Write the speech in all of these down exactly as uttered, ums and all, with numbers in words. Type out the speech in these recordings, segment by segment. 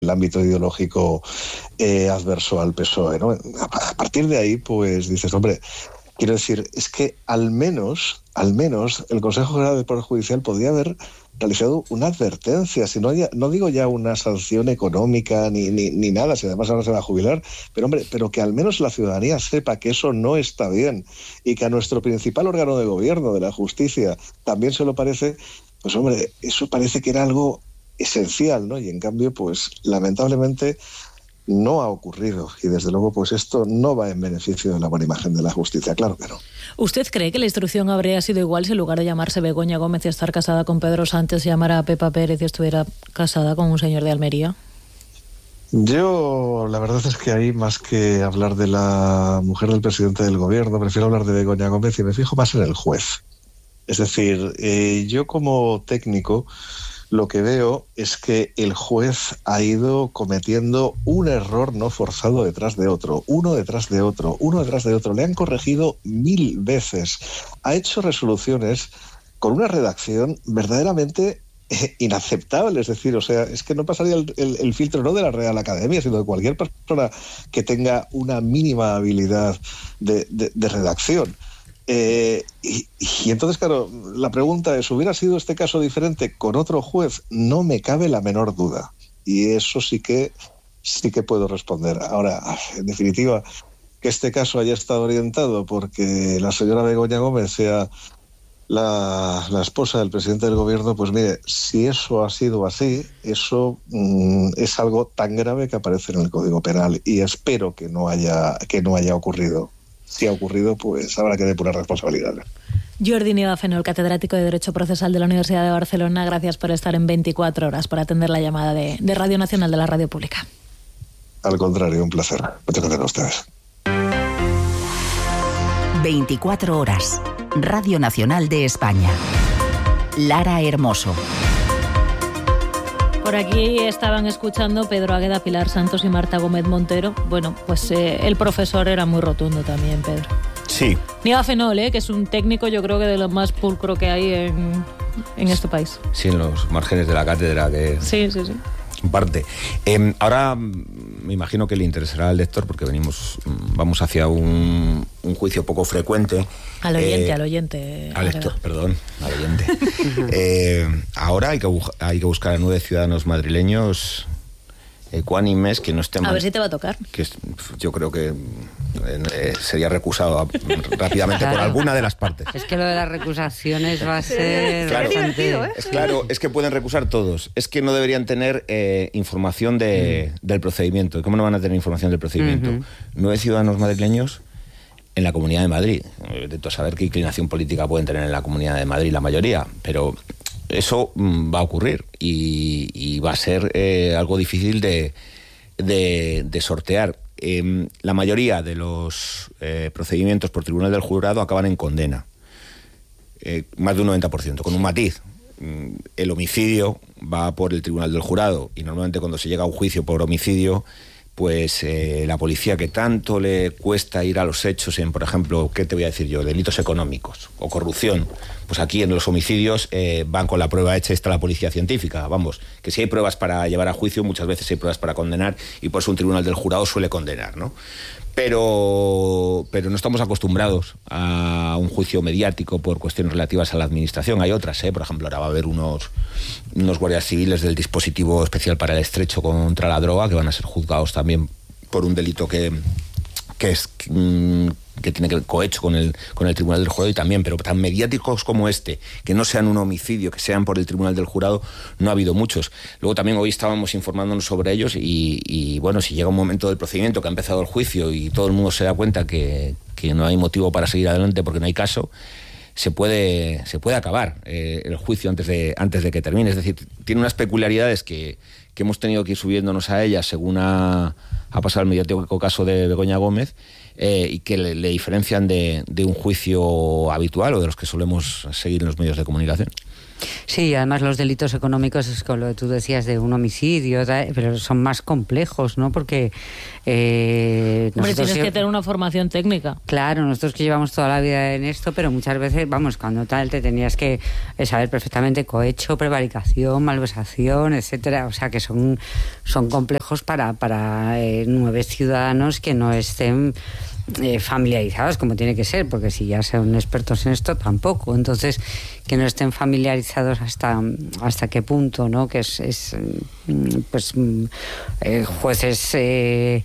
el ámbito ideológico eh, adverso al P S O E, ¿no? A partir de ahí, pues dices, hombre, quiero decir, es que al menos, al menos el Consejo General del Poder Judicial podría haber realizado una advertencia, si no, ya, no digo ya una sanción económica ni, ni, ni nada, si además ahora se va a jubilar, pero hombre, pero que al menos la ciudadanía sepa que eso no está bien y que a nuestro principal órgano de gobierno, de la justicia, también se lo parece, pues hombre, eso parece que era algo esencial, ¿no? Y en cambio, pues lamentablemente no ha ocurrido y desde luego pues esto no va en beneficio de la buena imagen de la justicia, claro que no. ¿Usted cree que la instrucción habría sido igual si en lugar de llamarse Begoña Gómez y estar casada con Pedro Sánchez, se llamara a Pepa Pérez y estuviera casada con un señor de Almería? Yo, la verdad es que ahí, más que hablar de la mujer del presidente del gobierno, prefiero hablar de Begoña Gómez y me fijo más en el juez. Es decir, eh, yo como técnico lo que veo es que el juez ha ido cometiendo un error no forzado detrás de otro, uno detrás de otro, uno detrás de otro. Le han corregido mil veces. Ha hecho resoluciones con una redacción verdaderamente eh, inaceptable. Es decir, o sea, es que no pasaría el, el, el filtro no de la Real Academia, sino de cualquier persona que tenga una mínima habilidad de, de, de redacción. Eh, y, y entonces, claro, la pregunta es, ¿hubiera sido este caso diferente con otro juez? No me cabe la menor duda. Y eso sí que, sí que puedo responder. Ahora, en definitiva, que este caso haya estado orientado porque la señora Begoña Gómez sea la, la esposa del presidente del gobierno, pues mire, si eso ha sido así, eso mmm, es algo tan grave que aparece en el Código Penal y espero que no haya, que no haya ocurrido. Si ha ocurrido, pues habrá que depurar responsabilidades. Jordi Nieva Fenol, catedrático de Derecho Procesal de la Universidad de Barcelona, gracias por estar en veinticuatro horas, por atender la llamada de, de Radio Nacional, de la Radio Pública. Al contrario, un placer. Muchas gracias a ustedes. veinticuatro horas. Radio Nacional de España. Lara Hermoso. Por aquí estaban escuchando Pedro Águeda, Pilar Santos y Marta Gómez Montero. Bueno, pues eh, el profesor era muy rotundo también, Pedro. Sí. Nieva Fenol, ¿eh? Que es un técnico, yo creo que de lo más pulcro que hay en, en este país. Sí, en los márgenes de la cátedra que... Sí, sí, sí. Parte. Eh, ahora me imagino que le interesará al lector porque venimos, vamos hacia un, un juicio poco frecuente. Al oyente, eh, al oyente. Al lector, perdón, al oyente. eh, ahora hay que, hay que buscar a nueve ciudadanos madrileños ecuánimes que no estén... A ver si te va a tocar. Que yo creo que eh, sería recusado rápidamente claro. por alguna de las partes. Es que lo de las recusaciones va a ser... Claro, divertido, ¿eh? Es, claro, es que pueden recusar todos. Es que no deberían tener eh, información de, mm. del procedimiento. ¿Cómo no van a tener información del procedimiento? Uh-huh. Nueve ciudadanos madrileños en la Comunidad de Madrid. De saber qué inclinación política pueden tener en la Comunidad de Madrid la mayoría, pero... Eso va a ocurrir y, y va a ser eh, algo difícil de, de, de sortear. Eh, la mayoría de los eh, procedimientos por tribunal del jurado acaban en condena. Eh, más de un noventa por ciento, con un matiz. El homicidio va por el tribunal del jurado y normalmente cuando se llega a un juicio por homicidio, pues eh, la policía, que tanto le cuesta ir a los hechos en, por ejemplo, ¿qué te voy a decir yo?, delitos económicos o corrupción, pues aquí en los homicidios eh, van con la prueba hecha y está la policía científica. Vamos, que si hay pruebas para llevar a juicio, muchas veces hay pruebas para condenar y por eso un tribunal del jurado suele condenar, ¿no? Pero, pero no estamos acostumbrados a un juicio mediático por cuestiones relativas a la administración. Hay otras, ¿eh? Por ejemplo, ahora va a haber unos, unos guardias civiles del dispositivo especial para el estrecho contra la droga que van a ser juzgados también por un delito que, que es... que tiene que ver cohecho con el, con el Tribunal del Jurado y también, pero tan mediáticos como este, que no sean un homicidio, que sean por el Tribunal del Jurado, no ha habido muchos. Luego también hoy estábamos informándonos sobre ellos y, y bueno, si llega un momento del procedimiento que ha empezado el juicio y todo el mundo se da cuenta que, que no hay motivo para seguir adelante porque no hay caso, se puede, se puede acabar eh, el juicio antes de, antes de que termine. Es decir, tiene unas peculiaridades que, que hemos tenido que ir subiéndonos a ellas según ha, ha pasado el mediático caso de Begoña Gómez, eh, y que le, le diferencian de, de un juicio habitual o de los que solemos seguir en los medios de comunicación. Sí, además los delitos económicos es con lo que tú decías de un homicidio, pero son más complejos, ¿no? Porque eh, Hombre, tienes lle- que tener una formación técnica. Claro, nosotros que llevamos toda la vida en esto, pero muchas veces, vamos, cuando tal te tenías que saber perfectamente cohecho, prevaricación, malversación, etcétera. O sea que son, son complejos para, para eh, nueve ciudadanos que no estén Eh, familiarizados como tiene que ser, porque si ya son expertos en esto tampoco, entonces que no estén familiarizados hasta hasta qué punto, ¿no? Que es, es pues eh, jueces eh,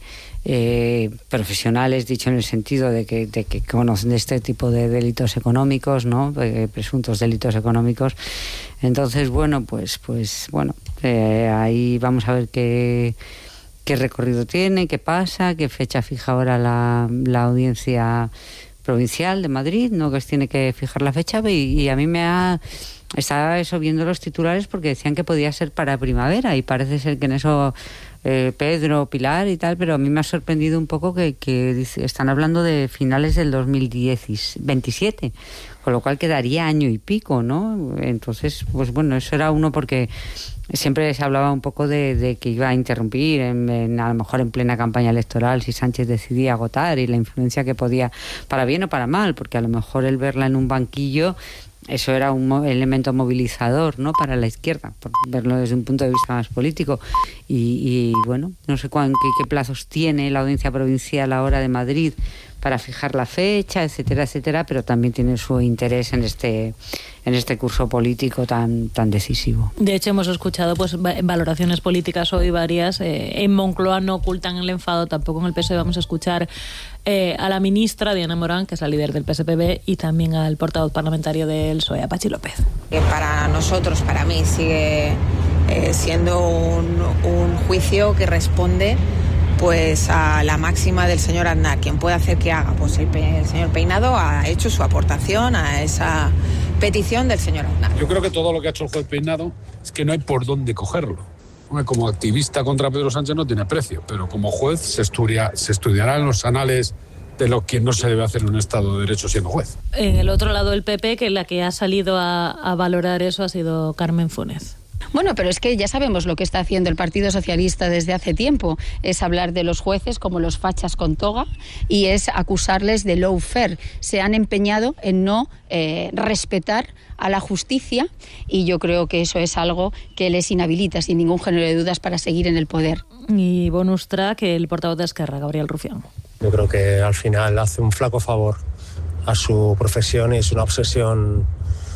eh, profesionales, dicho en el sentido de que, de que conocen de este tipo de delitos económicos, ¿no? Eh, presuntos delitos económicos. Entonces, bueno, pues pues bueno, eh, ahí vamos a ver qué qué recorrido tiene, qué pasa, qué fecha fija ahora la, la audiencia provincial de Madrid, no que tiene que fijar la fecha, y, y a mí me ha... Estaba eso viendo los titulares porque decían que podía ser para primavera y parece ser que en eso eh, Pedro, Pilar y tal, pero a mí me ha sorprendido un poco que, que dice, están hablando de finales del dos mil veintisiete, con lo cual quedaría año y pico, ¿no? Entonces, pues bueno, eso era uno porque siempre se hablaba un poco de, de que iba a interrumpir, en, en, a lo mejor en plena campaña electoral, si Sánchez decidía agotar y la influencia que podía, para bien o para mal, porque a lo mejor el verla en un banquillo, eso era un mo- elemento movilizador, ¿no?, para la izquierda, por verlo desde un punto de vista más político. Y, y bueno, no sé cuán, qué, qué plazos tiene la audiencia provincial ahora de Madrid para fijar la fecha, etcétera, etcétera, pero también tiene su interés en este en este curso político tan tan decisivo. De hecho, hemos escuchado pues valoraciones políticas hoy varias. Eh, en Moncloa no ocultan el enfado, tampoco en el P S O E. Vamos a escuchar eh, a la ministra Diana Morán, que es la líder del P S P B, y también al portavoz parlamentario del P S O E, a Pachi López. Que para nosotros, para mí, sigue eh, siendo un, un juicio que responde pues a la máxima del señor Aznar. Quien puede hacer que haga, pues el, pe- el señor Peinado ha hecho su aportación a esa petición del señor Aznar. Yo creo que todo lo que ha hecho el juez Peinado es que no hay por dónde cogerlo. Hombre, como activista contra Pedro Sánchez no tiene precio, pero como juez se, estudia, se estudiará en los anales de lo que no se debe hacer en un Estado de Derecho siendo juez. En el otro lado, el P P, que la que ha salido a, a valorar eso ha sido Carmen Funes. Bueno, pero es que ya sabemos lo que está haciendo el Partido Socialista desde hace tiempo. Es hablar de los jueces como los fachas con toga y es acusarles de lawfare. Se han empeñado en no eh, respetar a la justicia y yo creo que eso es algo que les inhabilita sin ningún género de dudas para seguir en el poder. Y bonus track, el portavoz de Esquerra, Gabriel Rufián. Yo creo que al final hace un flaco favor a su profesión y es una obsesión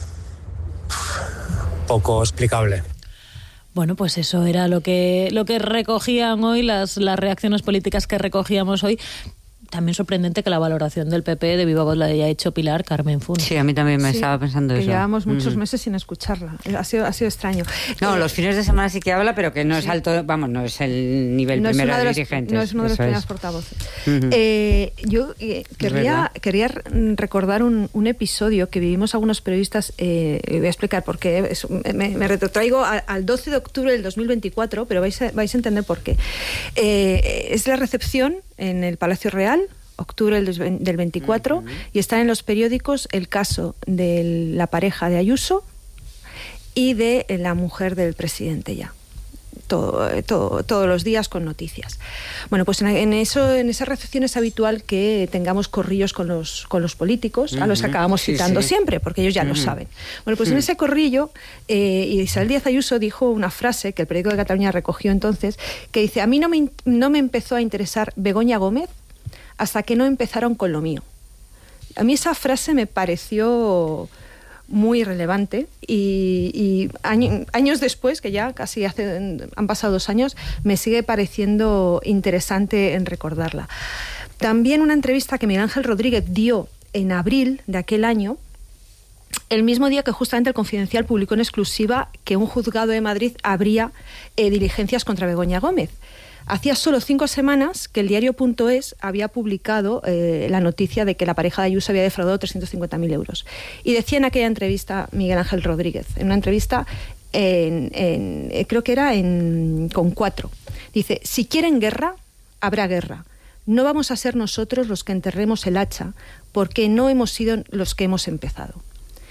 poco explicable. Bueno, pues eso era lo que lo que recogían hoy, las, las reacciones políticas que recogíamos hoy. También sorprendente que la valoración del P P de viva voz la haya hecho Pilar Carmen Funes. Sí, a mí también me Sí, estaba pensando que eso. llevamos muchos Mm. meses sin escucharla. Ha sido, ha sido extraño. No, Eh, los fines de semana sí que habla, pero que no sí. es alto, vamos, no es el nivel no es primero una de, de los, dirigentes. no es uno de los eso primeros es. portavoces. Ujú. Eh, yo eh, querría, verdad. quería recordar un, un episodio que vivimos algunos periodistas. Eh, voy a explicar por qué. Es- me, me retrotraigo a- al doce de octubre del dos mil veinticuatro, pero vais a, vais a entender por qué. Eh, es la recepción en el Palacio Real, octubre del del veinticuatro, uh-huh. y está en los periódicos el caso de la pareja de Ayuso y de la mujer del presidente ya. Todo, todo, todos los días con noticias. Bueno, pues en, en eso, en esa recepción es habitual que tengamos corrillos con los, con los políticos, uh-huh. a los que acabamos Sí, citando sí. siempre, porque ellos ya uh-huh. lo saben. Bueno, pues uh-huh. en ese corrillo, eh, Isabel Díaz Ayuso dijo una frase que el periódico de Cataluña recogió entonces, que dice: a mí no me, no me empezó a interesar Begoña Gómez hasta que no empezaron con lo mío. A mí esa frase me pareció muy relevante y, y año, años después, que ya casi hace, han pasado dos años, me sigue pareciendo interesante en recordarla. También una entrevista que Miguel Ángel Rodríguez dio en abril de aquel año, el mismo día que justamente el Confidencial publicó en exclusiva que un juzgado de Madrid abría eh, diligencias contra Begoña Gómez. Hacía solo cinco semanas que el diario punto es había publicado eh, la noticia de que la pareja de Ayuso había defraudado trescientos cincuenta mil euros. Y decía en aquella entrevista Miguel Ángel Rodríguez, en una entrevista, en, en, eh, creo que era en, con cuatro, dice: si quieren guerra, habrá guerra. No vamos a ser nosotros los que enterremos el hacha, porque no hemos sido los que hemos empezado.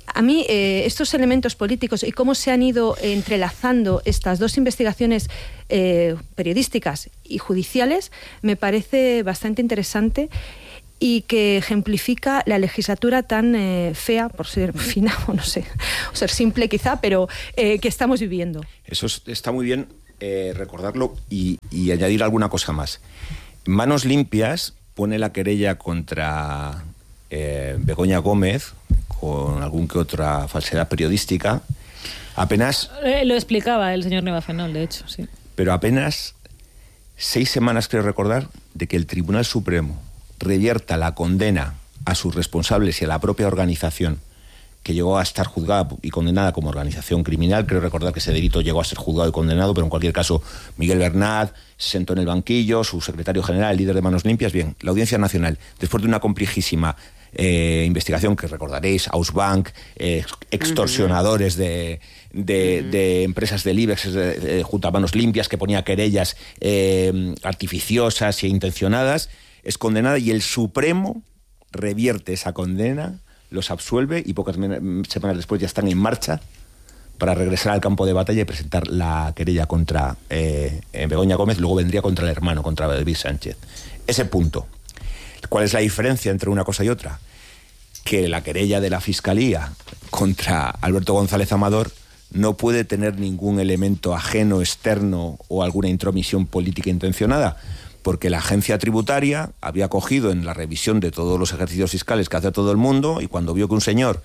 A mí eh, estos elementos políticos y cómo se han ido entrelazando estas dos investigaciones eh, periodísticas y judiciales me parece bastante interesante y que ejemplifica la legislatura tan eh, fea, por ser fina o no sé, o ser simple quizá, pero eh, que estamos viviendo. Eso es, está muy bien eh, recordarlo y, y añadir alguna cosa más. Manos Limpias pone la querella contra eh, Begoña Gómez con algún que otra falsedad periodística, apenas... Eh, lo explicaba el señor Nevafenol, de hecho, sí. Pero apenas seis semanas, creo recordar, de que el Tribunal Supremo revierta la condena a sus responsables y a la propia organización, que llegó a estar juzgada y condenada como organización criminal. Creo recordar que ese delito llegó a ser juzgado y condenado, pero en cualquier caso Miguel Bernat se sentó en el banquillo, su secretario general, el líder de Manos Limpias. Bien, la Audiencia Nacional, después de una complejísima eh, investigación que recordaréis, Ausbank, eh, extorsionadores de, de, de empresas del IBEX de, de, junto a Manos Limpias, que ponía querellas eh, artificiosas e intencionadas, es condenada y el Supremo revierte esa condena, los absuelve y pocas semanas después ya están en marcha para regresar al campo de batalla y presentar la querella contra eh, Begoña Gómez. Luego vendría contra el hermano, contra David Sánchez. Ese punto. ¿Cuál es la diferencia entre una cosa y otra? Que la querella de la Fiscalía contra Alberto González Amador no puede tener ningún elemento ajeno, externo o alguna intromisión política intencionada, porque la agencia tributaria había cogido en la revisión de todos los ejercicios fiscales que hace todo el mundo, y cuando vio que un señor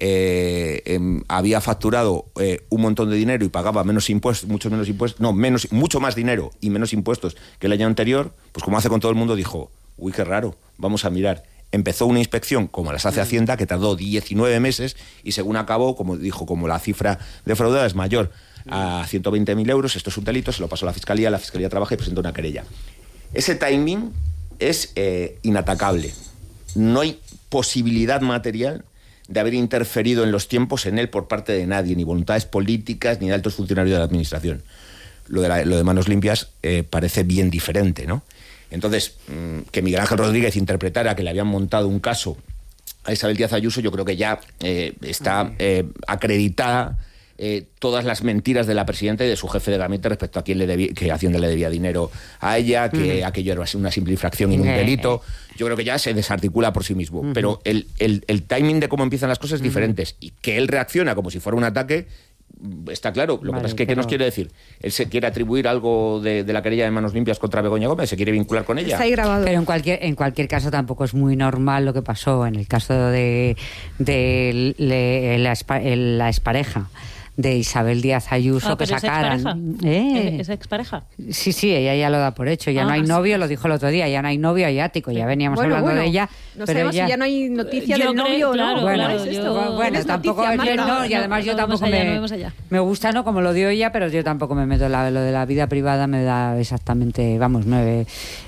eh, eh, había facturado eh, un montón de dinero y pagaba menos impuestos, mucho menos impuestos, no, menos, mucho más dinero y menos impuestos que el año anterior, pues como hace con todo el mundo, dijo, uy, qué raro, vamos a mirar. Empezó una inspección, como las hace Hacienda, que tardó diecinueve meses y según acabó, como dijo, como la cifra defraudada es mayor a ciento veinte mil euros, esto es un delito, se lo pasó a la Fiscalía, la Fiscalía trabaja y presenta una querella. Ese timing es eh, inatacable. No hay posibilidad material de haber interferido en los tiempos en él por parte de nadie, ni voluntades políticas, ni de altos funcionarios de la Administración. Lo de, la, lo de Manos Limpias eh, parece bien diferente, ¿no? Entonces, mmm, que Miguel Ángel Rodríguez interpretara que le habían montado un caso a Isabel Díaz Ayuso, yo creo que ya eh, está eh, acreditada Eh, todas las mentiras de la presidenta y de su jefe de gabinete respecto a quién le debía, que Hacienda le debía dinero a ella, que uh-huh. aquello era una simple infracción y no un delito. Yo creo que ya se desarticula por sí mismo. Uh-huh. Pero el, el, el timing de cómo empiezan las cosas es uh-huh. diferente. Y que él reacciona como si fuera un ataque, está claro. Lo vale, que pasa es que, pero... ¿qué nos quiere decir? Él se quiere atribuir algo de, de la querella de Manos Limpias contra Begoña Gómez, se quiere vincular con ella. Está ahí grabado. Pero en cualquier, en cualquier caso tampoco es muy normal lo que pasó en el caso de, de, de la, la expareja de Isabel Díaz Ayuso, ah, que sacaran... ¿Es ¿Eh? ¿Es expareja? Sí, sí, ella ya lo da por hecho. Ya ah, no hay novio, sí. Lo dijo el otro día, ya no hay novio hay ático, ya veníamos bueno, hablando bueno, de ella. No pero sabemos ella... si ya no hay noticia yo del creo, novio claro, no. Bueno, claro, yo, esto? bueno tampoco... Noticia, yo, no, y además no, yo tampoco allá, me... No me gusta, ¿no? Como lo dio ella, pero yo tampoco me meto en la, lo de la vida privada, me da exactamente... Vamos, me,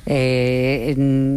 eh,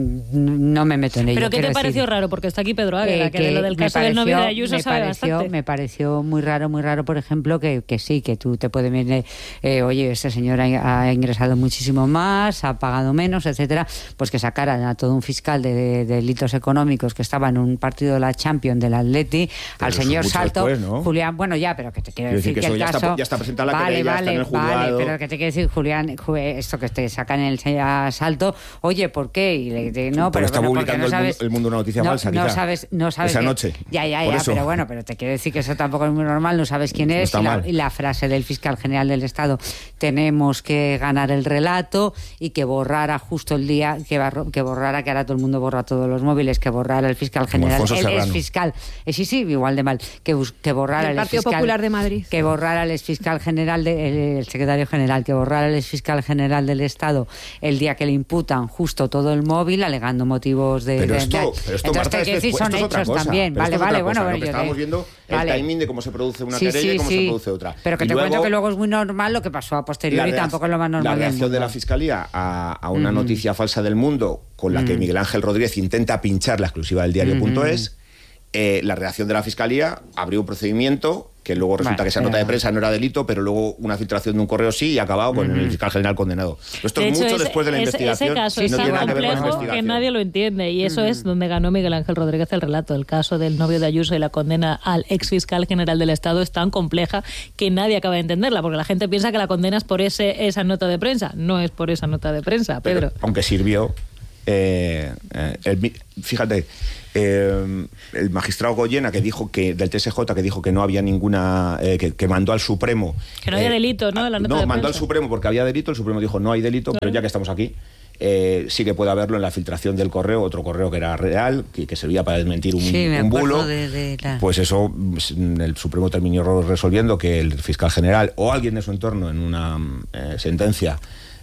no me meto en ello. ¿Pero qué te decir, pareció raro? Porque está aquí Pedro Águeda, eh, que, que de lo del caso pareció, del novio de Ayuso sabe pareció, bastante. Me pareció muy raro, muy raro, por ejemplo, que, que sí, que tú te puedes venir, eh, oye, este señor ha, ha ingresado muchísimo más, ha pagado menos, etcétera, pues que sacaran a todo un fiscal de, de, de delitos económicos que estaba en un partido de la Champions del Atleti, pero al señor Salto, después, ¿no? Julián, bueno, ya, pero que te quiero decir, decir que, que el ya caso... Está, ya está presentada la vale, querella, vale, está en el juzgado. Vale, pero que te quiero decir, Julián, esto que te sacan el Salto, oye, ¿por qué? Y le, de, no, pero, pero pero está bueno, publicando no sabes, el mundo una noticia no, falsa, no quizá. sabes, no sabes esa que, noche. Ya, ya, ya, pero bueno, pero te quiero decir que eso tampoco es muy normal, no sabes quién es, no y, la, y la frase del fiscal general del Estado, tenemos que ganar el relato, y que borrara justo el día, que, barro, que borrara, que ahora todo el mundo borra todos los móviles, que borrara el fiscal general, el exfiscal, eh, sí, sí, igual de mal, que, que borrara el, el Partido fiscal, Popular de Madrid, que borrara el exfiscal general, de, el, el secretario general, que borrara el exfiscal general del Estado el día que le imputan justo todo el móvil, alegando motivos de... Pero de, esto, de, pero esto entonces, Marta, que decir, son hechos también, vale, vale, bueno, lo que estábamos viendo, vale. el timing de cómo se produce una sí, querella sí, y cómo sí. se produce otra. Pero que y te luego, cuento que luego es muy normal lo que pasó a posteriori y tampoco es lo más normal. La reacción de la Fiscalía a, a una uh-huh. noticia falsa del Mundo, con la uh-huh. que Miguel Ángel Rodríguez intenta pinchar la exclusiva del diario.es, uh-huh. eh, la reacción de la Fiscalía abrió un procedimiento que luego resulta Vale, que esa pero... nota de prensa no era delito, pero luego una filtración de un correo sí y ha acabado con uh-huh. el fiscal general condenado. Esto de es hecho, mucho ese, después de la ese, investigación. Ese caso y es no tan tiene nada que ver con la complejo investigación. que nadie lo entiende, y eso uh-huh. es donde ganó Miguel Ángel Rodríguez el relato. El caso del novio de Ayuso y la condena al ex fiscal general del Estado es tan compleja que nadie acaba de entenderla, porque la gente piensa que la condena es por ese, esa nota de prensa. No es por esa nota de prensa, Pedro. Pero, aunque sirvió, eh, eh, el, fíjate, eh, el magistrado Goyena, que dijo que del T S J, que dijo que no había ninguna, eh, que, que mandó al Supremo, que no había eh, delito, ¿no? La nota no de mandó prensa. al Supremo porque había delito. El Supremo dijo no hay delito, claro. Pero ya que estamos aquí, eh, sí que puede haberlo en la filtración del correo, otro correo que era real, que, que servía para desmentir un, sí, un bulo. De, de la... Pues eso, el Supremo terminó resolviendo que el fiscal general o alguien de su entorno en una eh, sentencia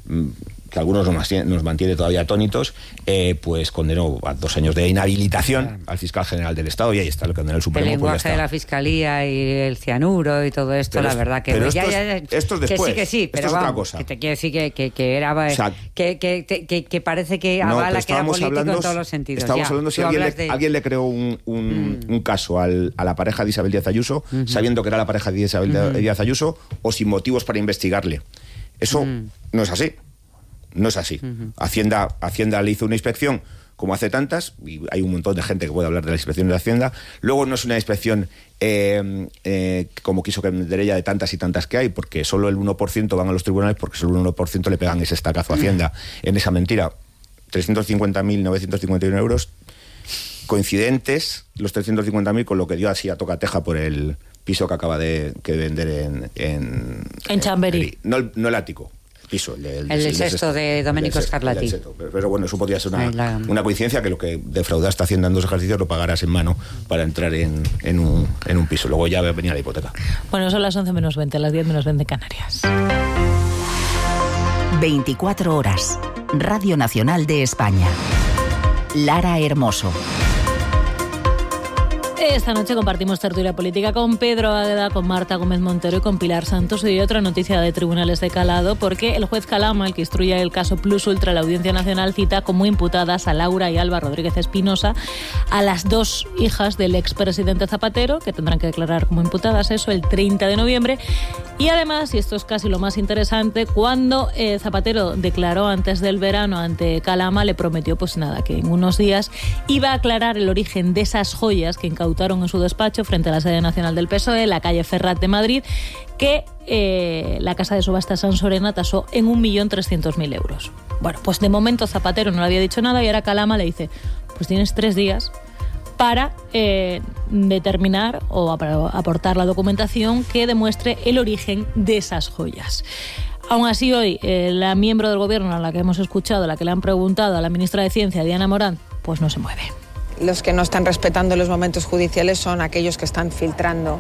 que algunos nos mantiene, nos mantiene todavía atónitos, eh, pues condenó a dos años de inhabilitación claro. al fiscal general del Estado, y ahí está, lo condenó el Supremo. El lenguaje pues de la Fiscalía y el cianuro y todo esto, pero la verdad que... Pero ya, esto, ya, ya, es, esto es después. Que sí, que sí, pero esto es vamos, otra cosa. Que te quiero decir que, que, que era... O sea, que, que, que, que parece que no, avala que era político hablando, en todos los sentidos. Estamos ya, hablando si alguien le, de... alguien le creó un, un, mm. un caso al, a la pareja de Isabel Díaz Ayuso, uh-huh. sabiendo que era la pareja de Isabel uh-huh. Díaz Ayuso, o sin motivos para investigarle. Eso uh-huh. no es así. No es así. Uh-huh. Hacienda, Hacienda le hizo una inspección, como hace tantas, y hay un montón de gente que puede hablar de la inspección de Hacienda. Luego no es una inspección eh, eh, como quiso que vender ella, de tantas y tantas que hay, porque solo el uno por ciento van a los tribunales, porque solo el uno por ciento le pegan ese estacazo a Hacienda en esa mentira. trescientos cincuenta mil novecientos cincuenta y uno euros coincidentes, los trescientos cincuenta mil, con lo que dio así a tocateja por el piso que acaba de que vender en... En, en Chamberí. No, no el ático. Piso, el, el, el, el sexto de Domenico Scarlatti. Pero, pero bueno, eso podría ser una, Ay, la... una coincidencia, que lo que defraudaste Hacienda en dos ejercicios lo pagarás en mano para entrar en, en, un, en un piso. Luego ya venía la hipoteca. Bueno, son las once menos veinte, las diez menos veinte Canarias. veinticuatro horas. Radio Nacional de España. Lara Hermoso. Esta noche compartimos tertulia política con Pedro Águeda, con Marta Gómez Montero y con Pilar Santos. Y otra noticia de tribunales de calado, porque el juez Calama, el que instruye el caso Plus Ultra, la Audiencia Nacional cita como imputadas a Laura y Alba Rodríguez Espinosa, a las dos hijas del expresidente Zapatero, que tendrán que declarar como imputadas, eso, el treinta de noviembre. Y además, y esto es casi lo más interesante, cuando eh, Zapatero declaró antes del verano ante Calama, le prometió, pues nada, que en unos días iba a aclarar el origen de esas joyas que incautaron en su despacho frente a la sede nacional del P S O E, la calle Ferrat de Madrid, que eh, la casa de subastas San Sorena tasó en un millón trescientos mil euros. Bueno, pues de momento Zapatero no le había dicho nada, y ahora Calama le dice, pues tienes tres días para eh, determinar o aportar la documentación que demuestre el origen de esas joyas. Aún así, hoy, eh, la miembro del gobierno a la que hemos escuchado, a la que le han preguntado, a la ministra de Ciencia, Diana Morán, pues no se mueve. Los que no están respetando los momentos judiciales son aquellos que están filtrando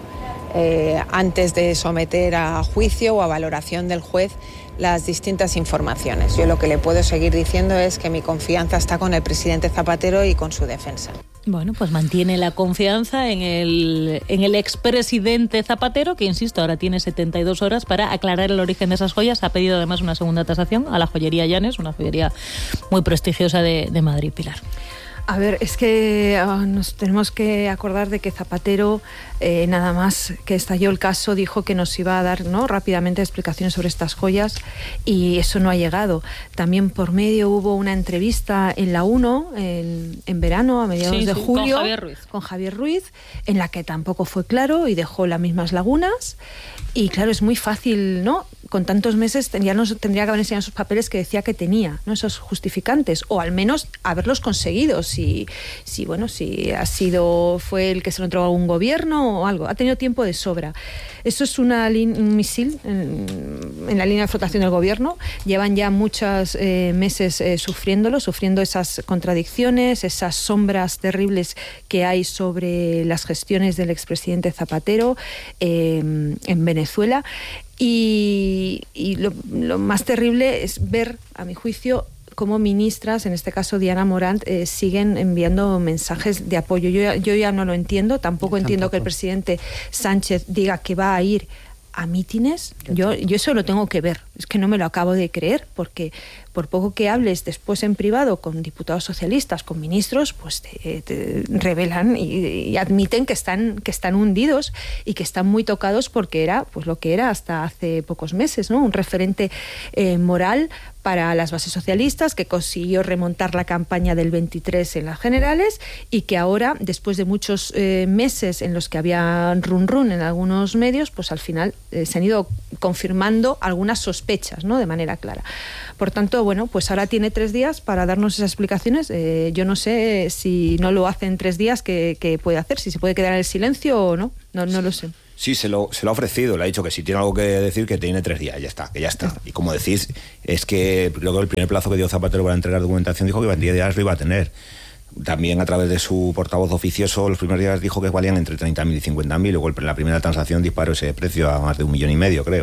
eh, antes de someter a juicio o a valoración del juez las distintas informaciones. Yo lo que le puedo seguir diciendo es que mi confianza está con el presidente Zapatero y con su defensa. Bueno, pues mantiene la confianza en el, en el expresidente Zapatero, que, insisto, ahora tiene setenta y dos horas para aclarar el origen de esas joyas. Ha pedido además una segunda tasación a la joyería Llanes, una joyería muy prestigiosa de, de Madrid. Pilar. A ver, es que uh, nos tenemos que acordar de que Zapatero, eh, nada más que estalló el caso, dijo que nos iba a dar, ¿no?, rápidamente explicaciones sobre estas joyas, y eso no ha llegado. También por medio hubo una entrevista en la UNO en, en verano, a mediados sí, de sí, julio, con Javier Ruiz. con Javier Ruiz, en la que tampoco fue claro y dejó las mismas lagunas. Y claro, es muy fácil, ¿no? Con tantos meses tendría, nos, tendría que haber enseñado esos papeles que decía que tenía, ¿no?, esos justificantes, o al menos haberlos conseguido. Si, si bueno, si ha sido, fue el que se lo entregó a algún gobierno o algo. Ha tenido tiempo de sobra. Eso es una un misil en, en la línea de flotación del gobierno. Llevan ya muchos eh, meses eh, sufriéndolo, sufriendo esas contradicciones, esas sombras terribles que hay sobre las gestiones del expresidente Zapatero eh, en Venezuela. Y, y lo, lo más terrible es ver, a mi juicio, cómo ministras, en este caso Diana Morant, eh, siguen enviando mensajes de apoyo. Yo ya, yo ya no lo entiendo, tampoco, tampoco entiendo que el presidente Sánchez diga que va a ir a mítines. Yo, yo eso lo tengo que ver. es que no me lo acabo de creer, porque por poco que hables después en privado con diputados socialistas, con ministros, pues te, te revelan y, y admiten que están, que están hundidos y que están muy tocados porque era pues lo que era hasta hace pocos meses, ¿no? Un referente eh, moral para las bases socialistas, que consiguió remontar la campaña del veintitrés en las generales y que ahora, después de muchos eh, meses en los que había run run en algunos medios, pues al final eh, se han ido confirmando algunas sospechas, ¿no? De manera clara. Por tanto, bueno, pues ahora tiene tres días para darnos esas explicaciones. Eh, yo no sé si no lo hace en tres días, ¿qué, qué puede hacer? Si se puede quedar en el silencio o no, no, no lo sé. Sí, se lo, se lo ha ofrecido, le ha dicho que si tiene algo que decir, que tiene tres días, ya está, que ya está. Y como decís, es que creo que el primer plazo que dio Zapatero para entregar documentación dijo que en diez días lo iba a tener. También a través de su portavoz oficioso, los primeros días dijo que valían entre treinta mil y cincuenta mil, luego en la primera transacción disparó ese precio a más de un millón y medio, creo.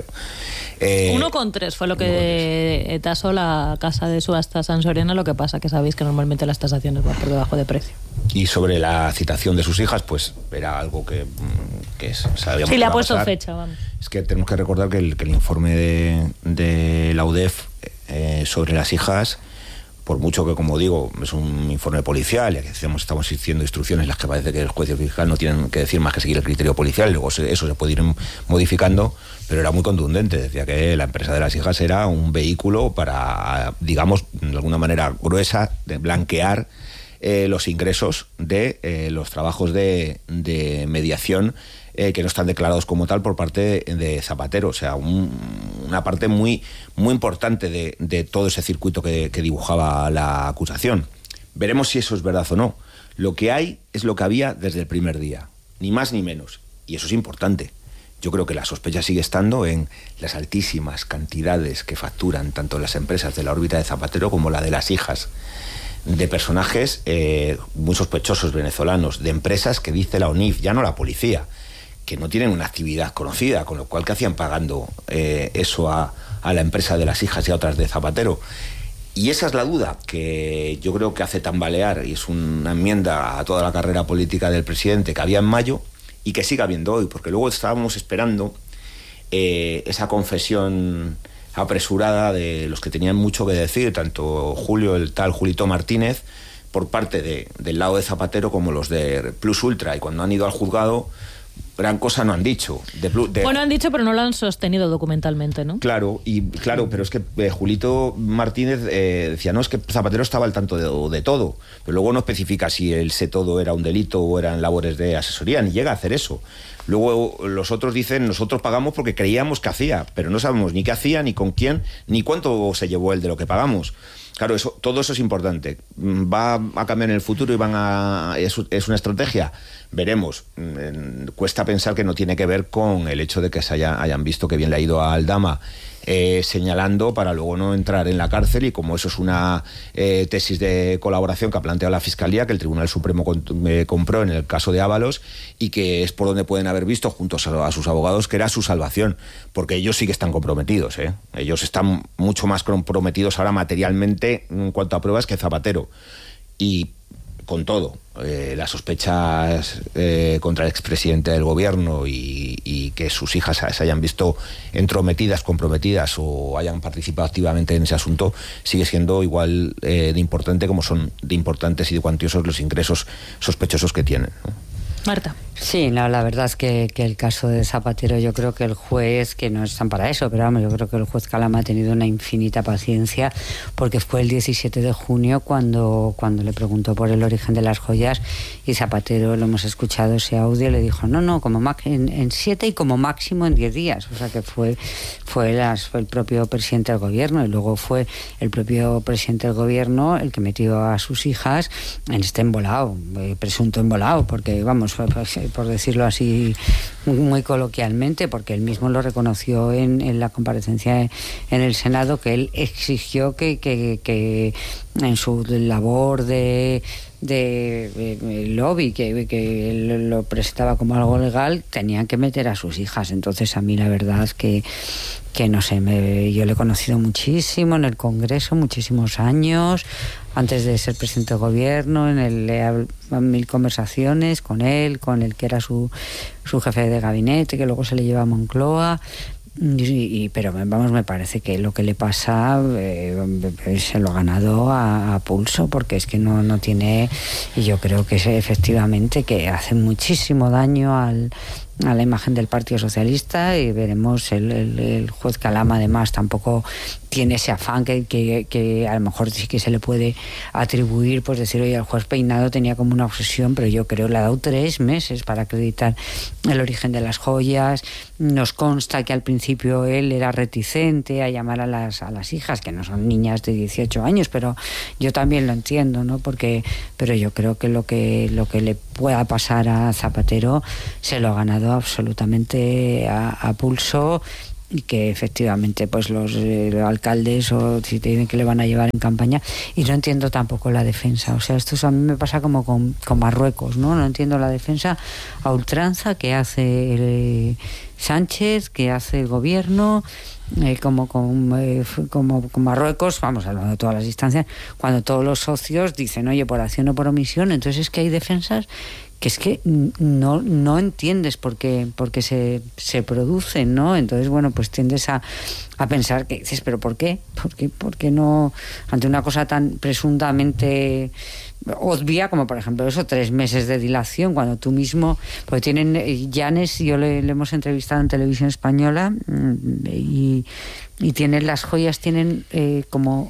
Eh, Uno con tres fue lo que tasó la casa de subastas San Soriana, lo que pasa que sabéis que normalmente las tasaciones van por debajo de precio. Y sobre la citación de sus hijas, pues era algo que, que sabíamos. Sí, le ha puesto pasar. fecha, vamos. Es que tenemos que recordar que el, que el informe de, de la U D E F eh, sobre las hijas, por mucho que, como digo, es un informe policial, y aquí estamos, estamos diciendo instrucciones las que parece que el juez y el fiscal no tienen que decir más que seguir el criterio policial, y luego se, eso se puede ir modificando, pero era muy contundente. Decía que la empresa de las hijas era un vehículo para, digamos, de alguna manera gruesa, de blanquear eh, los ingresos de eh, los trabajos de, de mediación eh, que no están declarados como tal por parte de, de Zapatero. O sea, un, una parte muy, muy importante de, de todo ese circuito que, que dibujaba la acusación. Veremos si eso es verdad o no. Lo que hay es lo que había desde el primer día, ni más ni menos. Y eso es importante. Yo creo que la sospecha sigue estando en las altísimas cantidades que facturan tanto las empresas de la órbita de Zapatero como la de las hijas, de personajes eh, muy sospechosos venezolanos, de empresas que dice la O N I F, ya no la policía, que no tienen una actividad conocida, con lo cual ¿qué hacían pagando eh, eso a, a la empresa de las hijas y a otras de Zapatero? Y esa es la duda que yo creo que hace tambalear, y es una enmienda a toda la carrera política del presidente que había en mayo y que sigue habiendo hoy, porque luego estábamos esperando eh, esa confesión apresurada de los que tenían mucho que decir, tanto Julio, el tal Julito Martínez, por parte de, del lado de Zapatero, como los de Plus Ultra, y cuando han ido al juzgado, gran cosa no han dicho. De, de... Bueno, han dicho, pero no lo han sostenido documentalmente, ¿no? Claro, y claro, pero es que eh, Julito Martínez eh, decía, no, es que Zapatero estaba al tanto de, de todo, pero luego no especifica si el sé todo era un delito o eran labores de asesoría, ni llega a hacer eso. Luego los otros dicen, nosotros pagamos porque creíamos que hacía, pero no sabemos ni qué hacía, ni con quién, ni cuánto se llevó él de lo que pagamos. Claro, eso, todo eso es importante. ¿Va a cambiar en el futuro y van a es, es una estrategia? Veremos. Cuesta pensar que no tiene que ver con el hecho de que se haya, hayan visto que bien le ha ido a Aldama eh, señalando para luego no entrar en la cárcel, y como eso es una eh, tesis de colaboración que ha planteado la Fiscalía, que el Tribunal Supremo con, eh, compró en el caso de Ábalos, y que es por donde pueden haber visto juntos a, a sus abogados que era su salvación, porque ellos sí que están comprometidos, ¿eh? Ellos están mucho más comprometidos ahora materialmente en cuanto a pruebas que Zapatero. Y con todo, eh, las sospechas eh, contra el expresidente del gobierno y, y que sus hijas se hayan visto entrometidas, comprometidas o hayan participado activamente en ese asunto, sigue siendo igual eh, de importante como son de importantes y de cuantiosos los ingresos sospechosos que tienen, ¿no? Marta. Sí, no, la verdad es que, que el caso de Zapatero, yo creo que el juez, que no están para eso, pero vamos, yo creo que el juez Calama ha tenido una infinita paciencia, porque fue el diecisiete de junio cuando, cuando le preguntó por el origen de las joyas, y Zapatero, lo hemos escuchado ese audio, le dijo no, no, como en, en siete y como máximo en diez días. O sea que fue, fue, las, fue el propio presidente del gobierno, y luego fue el propio presidente del gobierno el que metió a sus hijas en este embolado, eh, presunto embolado, porque vamos, por decirlo así muy coloquialmente, porque él mismo lo reconoció en, en la comparecencia en el Senado, que él exigió que, que, que en su labor de, de, de lobby, que, que él lo presentaba como algo legal, tenían que meter a sus hijas. Entonces a mí la verdad es que que no sé, me, yo le he conocido muchísimo en el Congreso, muchísimos años, antes de ser presidente del gobierno, en el en mil conversaciones con él, con el que era su, su jefe de gabinete, que luego se le lleva a Moncloa. Y, y, pero vamos, me parece que lo que le pasa eh, se lo ha ganado a, a pulso, porque es que no, no tiene, y yo creo que es efectivamente que hace muchísimo daño al, a la imagen del Partido Socialista, y veremos el, el, el juez Calama además tampoco tiene ese afán que, que, que a lo mejor sí que se le puede atribuir, pues decir, oye, el juez Peinado tenía como una obsesión, pero yo creo que le ha dado tres meses para acreditar el origen de las joyas. Nos consta que al principio él era reticente a llamar a las, a las hijas, que no son niñas de dieciocho años, pero yo también lo entiendo, ¿no? Porque, pero yo creo que lo que, lo que le pueda pasar a Zapatero se lo ha ganado absolutamente a, a pulso, y que efectivamente pues los, eh, los alcaldes o si tienen que le van a llevar en campaña. Y no entiendo tampoco la defensa, o sea, esto a mí me pasa como con, con Marruecos, ¿no? No entiendo la defensa a ultranza que hace el, Sánchez, que hace el gobierno, eh, como, con, eh, como con Marruecos, vamos hablando de todas las instancias, cuando todos los socios dicen, oye, por acción o por omisión. Entonces es que hay defensas que es que no, no entiendes por qué, por qué se, se producen, ¿no? Entonces, bueno, pues tiendes a, a pensar que dices, ¿pero por qué? ¿Por qué, por qué no, ante una cosa tan presuntamente obvia como, por ejemplo, eso, tres meses de dilación, cuando tú mismo, porque tienen, Llanes, yo le, le hemos entrevistado en Televisión Española, y, y tienen las joyas, tienen eh, como...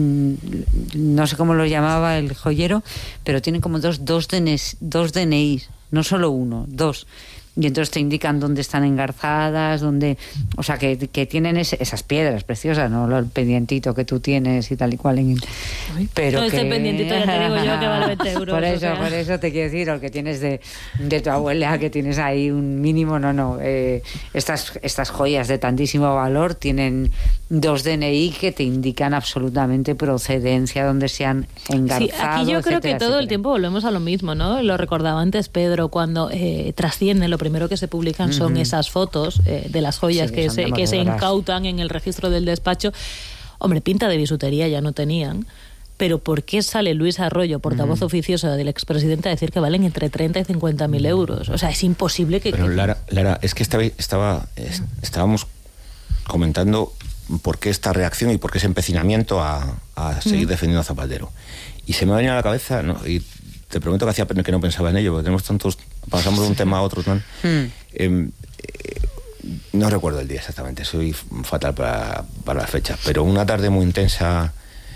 no sé cómo lo llamaba el joyero, pero tienen como dos, dos, D N Is, dos D N Is, no solo uno, dos. Y entonces te indican dónde están engarzadas, dónde, o sea, que, que tienen ese, esas piedras preciosas, no el pendientito que tú tienes y tal y cual. En, pero no, que... este pendientito ya te digo yo que vale veinte euros. Por eso, o sea. por eso te quiero decir, o el que tienes de, de tu abuela, que tienes ahí un mínimo, no, no. Eh, estas, estas joyas de tantísimo valor tienen dos D N I que te indican absolutamente procedencia, donde se han engarzado. Sí, aquí yo creo etcétera, que todo etcétera. el tiempo volvemos a lo mismo, ¿no? Lo recordaba antes Pedro, cuando eh, trascienden, lo primero que se publican son uh-huh. esas fotos eh, de las joyas sí, que, se, que se incautan en el registro del despacho. Hombre, pinta de bisutería ya no tenían, pero ¿por qué sale Luis Arroyo, portavoz uh-huh. oficioso del expresidente, a decir que valen entre treinta y cincuenta mil euros? O sea, es imposible que... Pero que... Lara, Lara, es que estaba, estaba, es, estábamos comentando por qué esta reacción y por qué ese empecinamiento a, a seguir uh-huh. defendiendo a Zapatero. Y se me ha venido a la cabeza, ¿no? Y te prometo que hacía que no pensaba en ello, porque tenemos tantos, pasamos de un tema a otro, ¿no? Mm. Eh, eh, no recuerdo el día exactamente, soy fatal para, para la fecha, pero una tarde muy intensa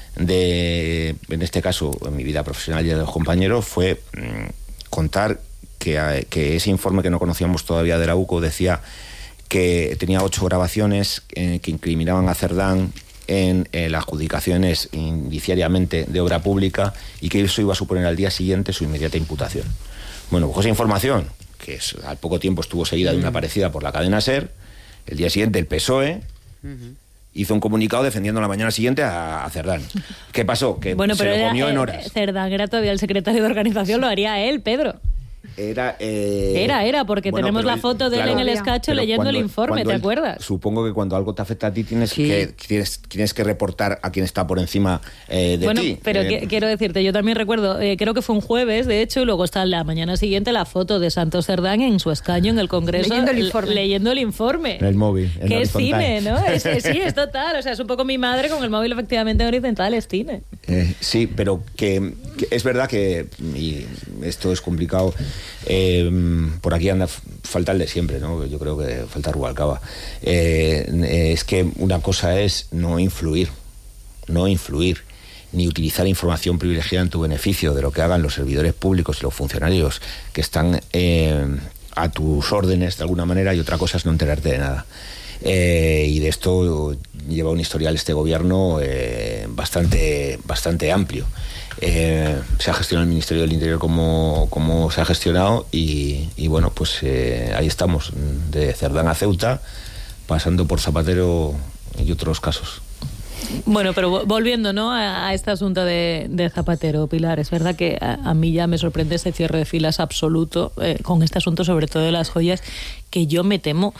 de, en este caso, en mi vida profesional y de los compañeros, fue mmm, contar que, que ese informe que no conocíamos todavía de la U C O decía que tenía ocho grabaciones eh, que incriminaban a Cerdán en eh, las adjudicaciones indiciariamente de obra pública, y que eso iba a suponer al día siguiente su inmediata imputación. Bueno, pues esa información, que es, al poco tiempo estuvo seguida de una parecida por la cadena SER, el día siguiente el P S O E uh-huh. hizo un comunicado defendiendo la mañana siguiente a, a Cerdán. ¿Qué pasó? Que bueno, se pero lo era, comió eh, en horas. Cerdán era todavía el secretario de organización, lo haría él, Pedro. Era, eh... era, era, porque bueno, tenemos la él, foto de claro, él en el escacho leyendo cuando, el informe, ¿te él, acuerdas? Supongo que cuando algo te afecta a ti tienes, sí. que, tienes, tienes que reportar a quien está por encima eh, de bueno, ti. Bueno, pero eh, que, quiero decirte, yo también recuerdo, eh, creo que fue un jueves, de hecho, y luego está la mañana siguiente la foto de Santos Cerdán en su escaño en el Congreso. Leyendo el informe. Leyendo el informe. En el móvil. En que es cine, ¿no? Es, es, sí, es es total. O sea, es un poco mi madre con el móvil efectivamente horizontal, es cine. Eh, sí, pero que, que es verdad que, y esto es complicado, eh, por aquí anda falta el de siempre, ¿no? Yo creo que falta Rubalcaba. Eh, es que una cosa es no influir, no influir, ni utilizar información privilegiada en tu beneficio de lo que hagan los servidores públicos y los funcionarios que están eh, a tus órdenes de alguna manera, y otra cosa es no enterarte de nada. Eh, y de esto lleva un historial este gobierno eh, bastante, bastante amplio. Eh, se ha gestionado el Ministerio del Interior como, como se ha gestionado, y, y bueno, pues eh, ahí estamos, de Cerdán a Ceuta, pasando por Zapatero y otros casos. Bueno, pero volviendo, ¿no?, a, a este asunto de, de Zapatero, Pilar, es verdad que a, a mí ya me sorprende ese cierre de filas absoluto eh, con este asunto, sobre todo de las joyas, que yo me temo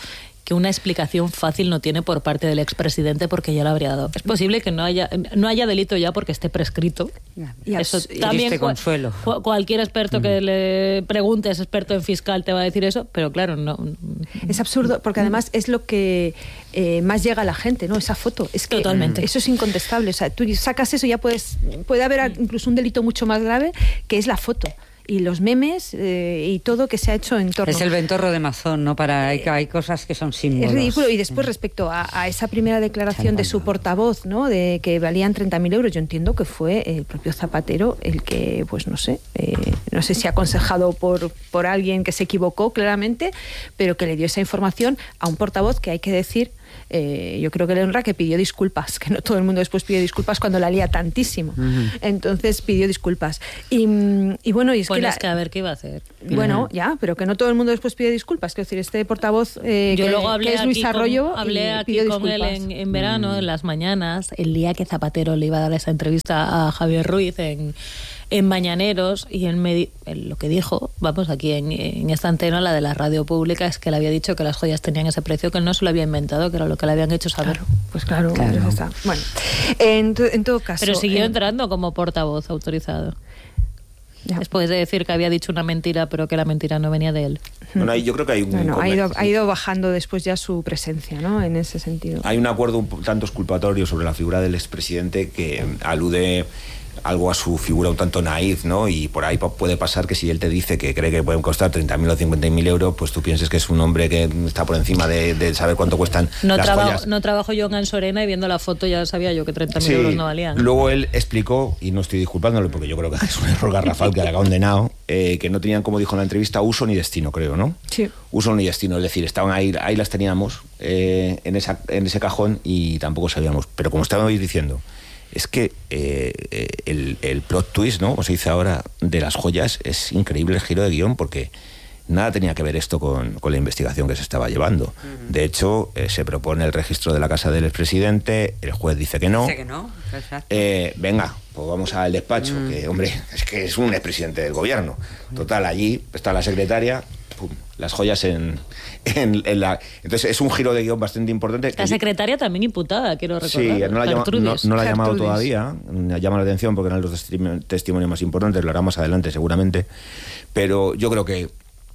que una explicación fácil no tiene por parte del expresidente, porque ya lo habría dado. Es posible que no haya no haya delito ya porque esté prescrito. Y eso y también triste consuelo. Cu- cualquier experto que le preguntes, experto en fiscal, te va a decir eso, pero claro, no. Es absurdo, porque además es lo que eh, más llega a la gente, ¿no? Esa foto. Es que Totalmente. Eso es incontestable. O sea, tú sacas eso, ya puedes, puede haber incluso un delito mucho más grave, que es la foto. Y los memes eh, y todo que se ha hecho en torno. Es el ventorro de Mazón, ¿no? Para, hay, hay cosas que son símbolos. Es ridículo. Y después, respecto a, a esa primera declaración de su portavoz, ¿no? De que valían treinta mil euros, yo entiendo que fue el propio Zapatero el que, pues no sé, eh, no sé si aconsejado por, por alguien que se equivocó claramente, pero que le dio esa información a un portavoz que hay que decir, eh, yo creo que le honra, que pidió disculpas, que no todo el mundo después pide disculpas cuando la lía tantísimo. Uh-huh. Entonces pidió disculpas. Y, y bueno, y es pues que... es la, que a ver qué iba a hacer. Bueno, uh-huh. ya, pero que no todo el mundo después pide disculpas. Quiero decir, este portavoz eh, yo que, luego hablé que es Luis Arroyo, con, hablé aquí pidió con disculpas. él en, en verano, uh-huh. en las mañanas, el día que Zapatero le iba a dar esa entrevista a Javier Ruiz en... en Mañaneros, y él me él lo que dijo, vamos, aquí en, en esta antena, la de la radio pública, es que le había dicho que las joyas tenían ese precio, que él no se lo había inventado, que era lo que le habían hecho saber. Claro, pues claro, claro. Pues está. Bueno, en, en todo caso... Pero siguió eh, entrando como portavoz autorizado. Ya. Después de decir que había dicho una mentira, pero que la mentira no venía de él. Bueno, ahí yo creo que hay un... Bueno, ha, ido, ha ido bajando después ya su presencia, ¿no? En ese sentido. Hay un acuerdo un tanto exculpatorio sobre la figura del expresidente que alude algo a su figura un tanto naif, ¿no? Y por ahí puede pasar que si él te dice que cree que pueden costar treinta mil o cincuenta mil euros, pues tú pienses que es un hombre que está por encima de, de saber cuánto cuestan no las trabajo, joyas. No trabajo yo en Ansorena y viendo la foto ya sabía yo que treinta mil Sí, euros no valían. Luego él explicó, y no estoy disculpándolo porque yo creo que es un error garrafal que le ha condenado, eh, que no tenían, como dijo en la entrevista, uso ni destino, creo, ¿no? Sí. Uso ni destino, es decir, estaban ahí, ahí las teníamos eh, en, esa, en ese cajón y tampoco sabíamos. Pero como estábamos diciendo, es que eh, el, el plot twist, ¿no? Como se dice ahora, de las joyas, es increíble el giro de guión, porque nada tenía que ver esto con, con la investigación que se estaba llevando. Uh-huh. De hecho, eh, se propone el registro de la casa del expresidente, el juez dice que no. Dice que no, exacto. Eh, venga, pues vamos al despacho, uh-huh. que, hombre, es que es un expresidente del gobierno. Total, allí está la secretaria, pum, las joyas en, en, en la... Entonces es un giro de guión bastante importante. La secretaria también imputada, quiero recordar. Sí, no la, llama, no, no la ha llamado todavía, llama la atención porque eran los testimonios más importantes, lo hará más adelante seguramente, pero yo creo que,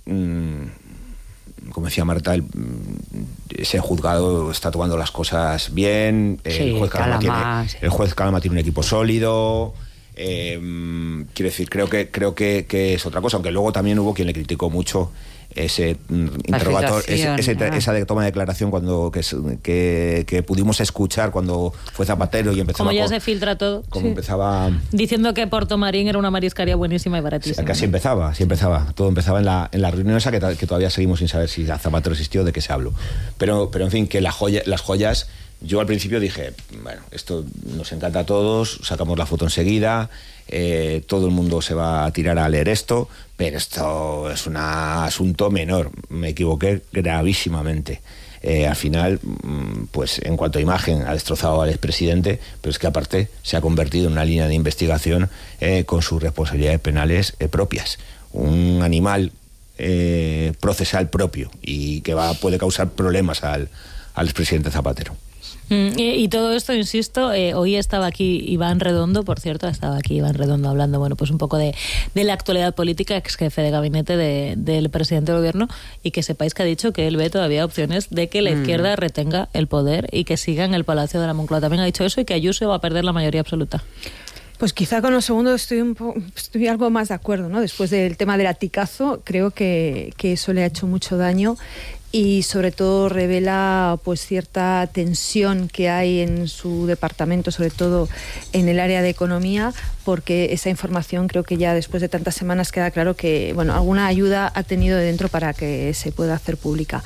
mmm, como decía Marta, el, ese juzgado está tomando las cosas bien, sí, el, juez Calama Calama, tiene, sí. el juez Calama tiene un equipo sólido. Eh, quiero decir, creo que creo que, que es otra cosa, aunque luego también hubo quien le criticó mucho ese mm, interrogatorio, ese, ese, ah. esa de toma de declaración cuando que, que, que pudimos escuchar cuando fue Zapatero y empezaba como ya con, se filtra todo, como sí. empezaba diciendo que Puerto Marín era una mariscaría buenísima y baratísima. Casi empezaba, así empezaba, todo empezaba en la en la reunión esa que, que todavía seguimos sin saber si Zapatero existió, de qué se habló, pero pero en fin, que la joya, las joyas. Yo al principio dije, bueno, esto nos encanta a todos, sacamos la foto enseguida, eh, todo el mundo se va a tirar a leer esto, pero esto es un asunto menor. Me equivoqué gravísimamente. Eh, al final, pues en cuanto a imagen, ha destrozado al expresidente, pero es que aparte se ha convertido en una línea de investigación eh, con sus responsabilidades penales eh, propias. Un animal eh, procesal propio y que va puede causar problemas al, al expresidente Zapatero. Mm, y, y todo esto, insisto, eh, hoy estaba aquí Iván Redondo, por cierto, estaba aquí Iván Redondo hablando, bueno, pues un poco de, de la actualidad política, ex jefe de gabinete de, del presidente del gobierno, y que sepáis que ha dicho que él ve todavía opciones de que la mm. izquierda retenga el poder y que siga en el Palacio de la Moncloa. También ha dicho eso y que Ayuso va a perder la mayoría absoluta. Pues quizá con lo segundo estoy un po- estoy algo más de acuerdo, ¿no? Después del tema del aticazo, creo que, que eso le ha hecho mucho daño. Y sobre todo revela pues cierta tensión que hay en su departamento, sobre todo en el área de economía, porque esa información creo que ya después de tantas semanas queda claro que bueno, alguna ayuda ha tenido de dentro para que se pueda hacer pública.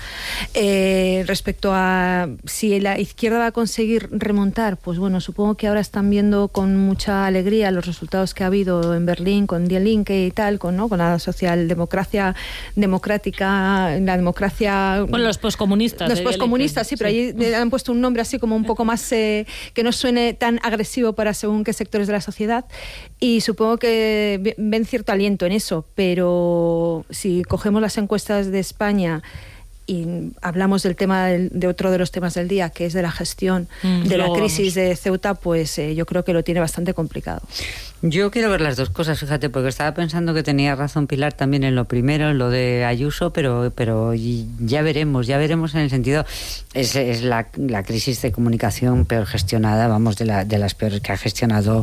Eh, respecto a si la izquierda va a conseguir remontar, pues bueno, supongo que ahora están viendo con mucha alegría los resultados que ha habido en Berlín con Die Linke y tal, con, ¿no? con la socialdemocracia democrática, la democracia... Bueno, los poscomunistas. Los poscomunistas, sí, pero sí. Allí le han puesto un nombre así como un poco más eh, que no suene tan agresivo para según qué sectores de la sociedad, y supongo que ven cierto aliento en eso, pero si cogemos las encuestas de España y hablamos del tema del, de otro de los temas del día, que es de la gestión mm, de la crisis vamos. de Ceuta, pues eh, yo creo que lo tiene bastante complicado. Yo quiero ver las dos cosas, fíjate, porque estaba pensando que tenía razón Pilar también en lo primero, en lo de Ayuso, pero pero ya veremos, ya veremos en el sentido, es, es la, la crisis de comunicación peor gestionada, vamos, de, la, de las peores que ha gestionado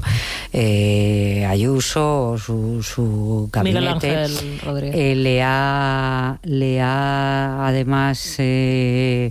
eh, Ayuso o su, su gabinete. Miguel Ángel Rodríguez. Eh, le ha, le ha además... Eh,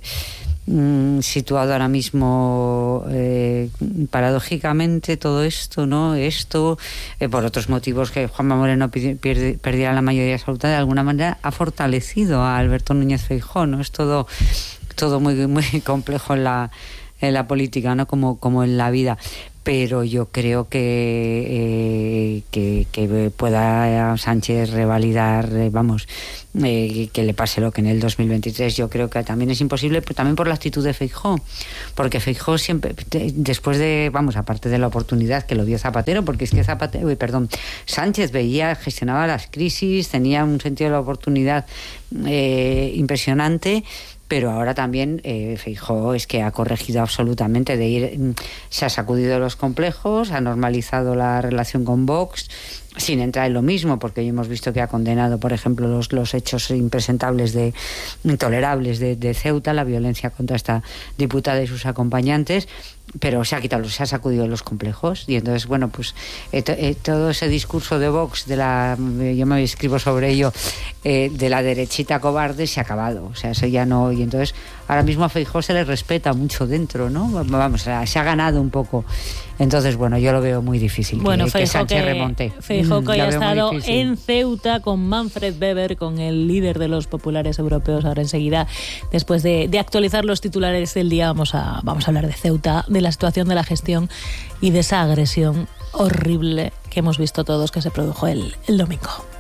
situado ahora mismo eh, paradójicamente todo esto, ¿no? Esto, eh, por otros motivos que Juanma Moreno pierde, perdiera la mayoría absoluta, de alguna manera ha fortalecido a Alberto Núñez Feijóo, ¿no? Es todo, todo muy, muy complejo en la, en la política, ¿no? Como, como en la vida. Pero yo creo que, eh, que, que pueda Sánchez revalidar, eh, vamos, eh, que le pase lo que en el dos mil veintitrés, yo creo que también es imposible, pero también por la actitud de Feijóo, porque Feijóo siempre, después de, vamos, aparte de la oportunidad que lo dio Zapatero, porque es que Zapatero, uy, perdón, Sánchez veía, gestionaba las crisis, tenía un sentido de la oportunidad eh, impresionante. Pero ahora también eh, Feijóo es que ha corregido absolutamente de ir, se ha sacudido los complejos, ha normalizado la relación con Vox, sin entrar en lo mismo, porque hoy hemos visto que ha condenado, por ejemplo, los, los hechos impresentables, de intolerables de, de Ceuta, la violencia contra esta diputada y sus acompañantes, pero se ha quitado, se ha sacudido los complejos. Y entonces, bueno, pues eh, eh, todo ese discurso de Vox, de la, yo me escribo sobre ello, eh, de la derechita cobarde, se ha acabado. O sea, eso ya no. Y entonces, ahora mismo a Feijóo se le respeta mucho dentro, ¿no? Vamos, se ha ganado un poco. Entonces, bueno, yo lo veo muy difícil, bueno, que, Feijóo que Sánchez que, remonte. Feijóo que mm, haya estado en Ceuta con Manfred Weber, con el líder de los populares europeos. Ahora enseguida, después de, de actualizar los titulares del día, vamos a, vamos a hablar de Ceuta, de la situación de la gestión y de esa agresión horrible que hemos visto todos que se produjo el, el domingo.